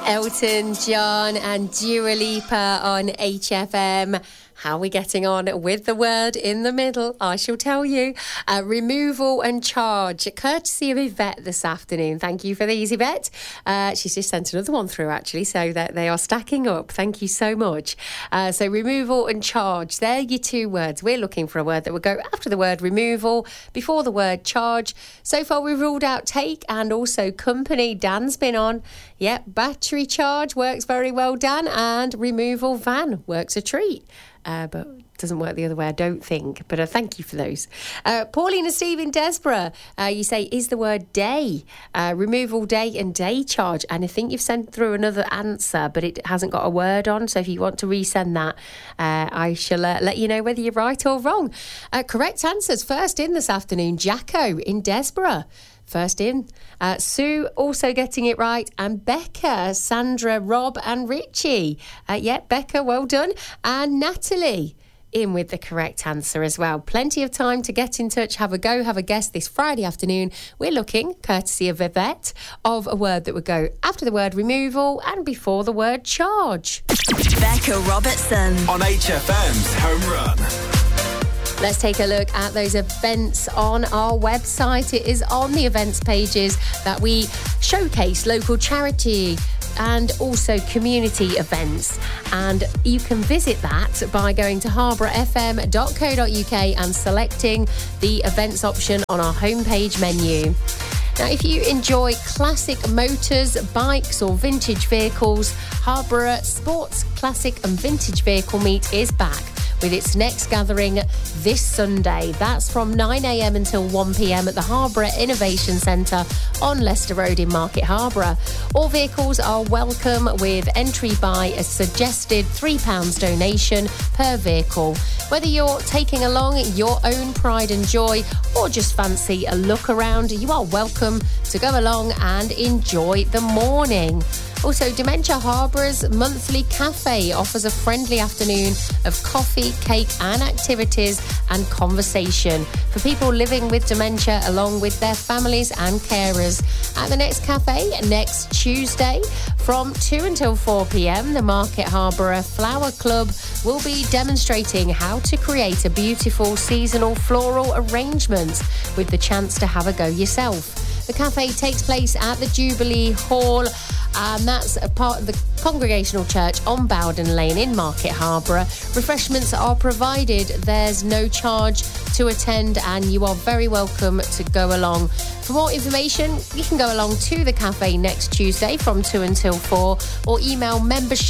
Elton John and Dua Lipa on HFM. How are we getting on with the word in the middle? I shall tell you. Removal and charge, courtesy of Yvette this afternoon. Thank you for these, Yvette. She's just sent another one through, actually, so that they are stacking up. Thank you so much. So removal and charge, they're your two words. We're looking for a word that would go after the word removal, before the word charge. So far, we've ruled out take and also company. Dan's been on. Yep, battery charge works very well, Dan, and removal van works a treat. But doesn't work the other way, I don't think. But thank you for those. Pauline and Steve in Desborough, you say, is the word day. Removal day and day charge. And I think you've sent through another answer, but it hasn't got a word on. So if you want to resend that, I shall let you know whether you're right or wrong. Correct answers. First in this afternoon, Jacko in Desborough. First in. Sue also getting it right. And Becca, Sandra, Rob and Richie. Becca, well done. And Natalie in with the correct answer as well. Plenty of time to get in touch, have a go, have a guess this Friday afternoon. We're looking, courtesy of Yvette, of a word that would go after the word removal and before the word charge. Becca Robertson on HFM's Home Run. Let's take a look at those events on our website. It is on the events pages that we showcase local charity and also community events. And you can visit that by going to harbourfm.co.uk and selecting the events option on our homepage menu. Now, if you enjoy classic motors, bikes or vintage vehicles, Harborough Sports Classic and Vintage Vehicle Meet is back with its next gathering this Sunday. That's from 9am until 1pm at the Harborough Innovation Centre on Leicester Road in Market Harborough. All vehicles are welcome with entry by a suggested £3 donation per vehicle. Whether you're taking along your own pride and joy or just fancy a look around, you are welcome to go along and enjoy the morning. Also, Dementia Harbour's monthly cafe offers a friendly afternoon of coffee, cake and activities and conversation for people living with dementia along with their families and carers. At the next cafe next Tuesday from 2 until 4pm, the Market Harborough Flower Club will be demonstrating how to create a beautiful seasonal floral arrangement with the chance to have a go yourself. The cafe takes place at the Jubilee Hall, and that's a part of the Congregational Church on Bowden Lane in Market Harborough. Refreshments are provided. There's no charge to attend, and you are very welcome to go along. For more information, you can go along to the cafe next Tuesday from 2 until 4 or email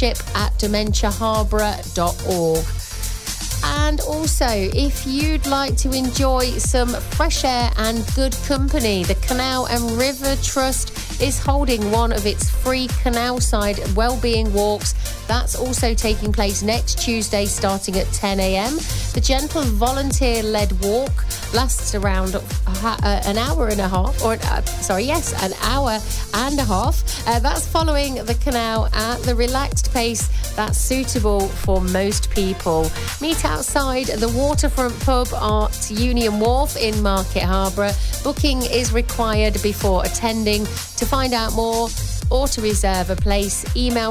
membership@dementiaharborough.org. And also, if you'd like to enjoy some fresh air and good company, the Canal and River Trust is holding one of its free canal side wellbeing walks. That's also taking place next Tuesday starting at 10am. The gentle volunteer-led walk lasts around an hour and a half, an hour and a half. That's following the canal at the relaxed pace that's suitable for most people. Meet outside the waterfront pub at Union Wharf in Market Harborough. Booking is required before attending. To find out more or to reserve a place, email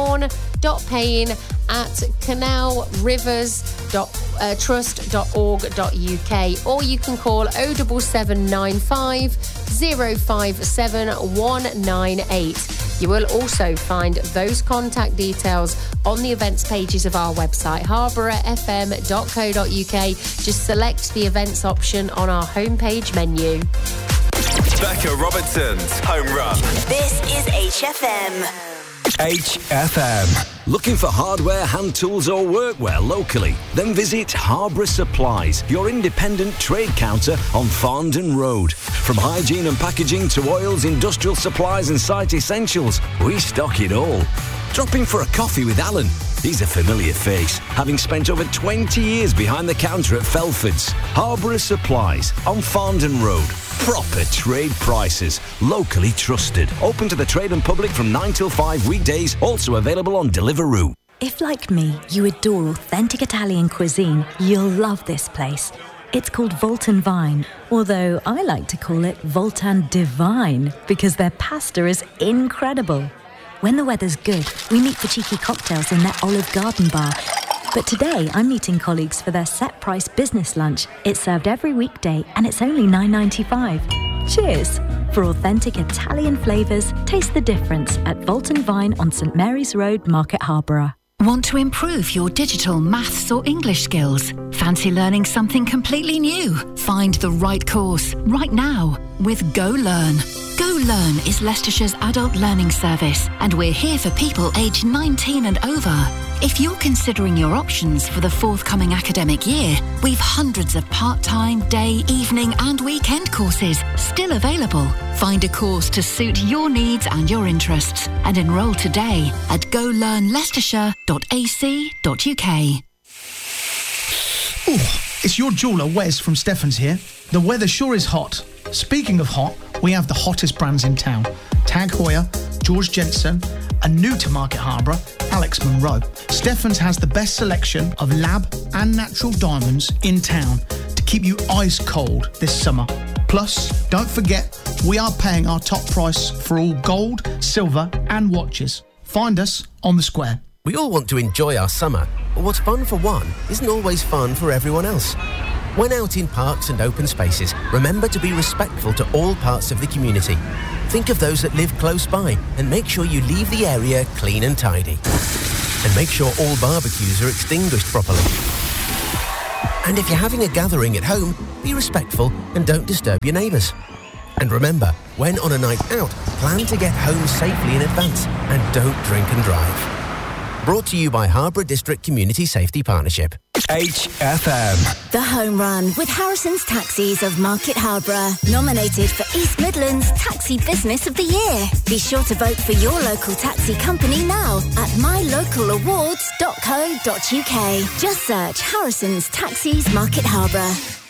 sean.payne@canalrivers.trust.org.uk or you can call 07795 057 198. You will also find those contact details on the events pages of our website, harbourfm.co.uk. Just select the events option on our homepage menu. Becca Robertson's Home Run. This is HFM. HFM. Looking for hardware, hand tools or workwear locally? Then visit Harborough Supplies, your independent trade counter on Farndon Road. From hygiene and packaging to oils, industrial supplies and site essentials, we stock it all. Drop in for a coffee with Alan. He's a familiar face, having spent over 20 years behind the counter at Felford's. Harborough Supplies on Farndon Road. Proper trade prices, locally trusted. Open to the trade and public from 9 till 5 weekdays, also available on Deliveroo. If, like me, you adore authentic Italian cuisine, you'll love this place. It's called Voltan Vine, although I like to call it Voltan Divine because their pasta is incredible. When the weather's good, we meet for cheeky cocktails in their Olive Garden bar. But today, I'm meeting colleagues for their set-price business lunch. It's served every weekday, and it's only $9.95. Cheers! For authentic Italian flavours, taste the difference at Volton Vine on St Mary's Road, Market Harborough. Want to improve your digital maths or English skills? Fancy learning something completely new? Find the right course right now with Go Learn. Go Learn is Leicestershire's adult learning service, and we're here for people aged 19 and over. If you're considering your options for the forthcoming academic year, we've hundreds of part-time, day, evening and weekend courses still available. Find a course to suit your needs and your interests and enrol today at golearnleicestershire.ac.uk. Ooh, it's your jeweller Wes from Stephens here. The weather sure is hot. Speaking of hot, we have the hottest brands in town. Tag Heuer, George Jensen, and new to Market Harborough, Alex Monroe. Stephens has the best selection of lab and natural diamonds in town to keep you ice cold this summer. Plus, don't forget, we are paying our top price for all gold, silver and watches. Find us on the square. We all want to enjoy our summer, but what's fun for one isn't always fun for everyone else. When out in parks and open spaces, remember to be respectful to all parts of the community. Think of those that live close by and make sure you leave the area clean and tidy. And make sure all barbecues are extinguished properly. And if you're having a gathering at home, be respectful and don't disturb your neighbours. And remember, when on a night out, plan to get home safely in advance and don't drink and drive. Brought to you by Harborough District Community Safety Partnership. HFM. The Home Run with Harrison's Taxis of Market Harborough. Nominated for East Midlands Taxi Business of the Year. Be sure to vote for your local taxi company now at mylocalawards.co.uk. Just search Harrison's Taxis Market Harborough.